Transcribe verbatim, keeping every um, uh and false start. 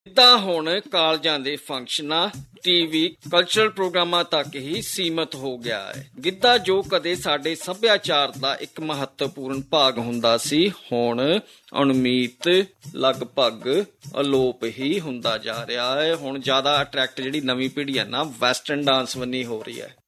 ਗਿੱਧਾ ਹੁਣ ਕਾਲਜਾਂ ਦੇ ਫੰਕਸ਼ਨਾਂ, ਟੀਵੀ, ਕਲਚਰਲ ਪ੍ਰੋਗਰਾਮਾਂ ਤੱਕ ਹੀ ਸੀਮਤ ਹੋ ਗਿਆ ਹੈ। ਗਿੱਧਾ ਜੋ ਕਦੇ ਸਾਡੇ ਸੱਭਿਆਚਾਰ ਦਾ ਇੱਕ ਮਹੱਤਵਪੂਰਨ ਭਾਗ ਹੁੰਦਾ ਸੀ, ਹੁਣ ਅਣਮੀਤ ਲਗਭਗ ਅਲੋਪ ਹੀ ਹੁੰਦਾ ਜਾ ਰਿਹਾ ਹੈ। ਹੁਣ ਜ਼ਿਆਦਾ ਅਟਰੈਕਟ ਜਿਹੜੀ ਨਵੀਂ ਪੀੜ੍ਹੀ ਹੈ ਨਾ, ਵੈਸਟਰਨ ਡਾਂਸ ਵੱਲ ਹੋ ਰਹੀ ਹੈ।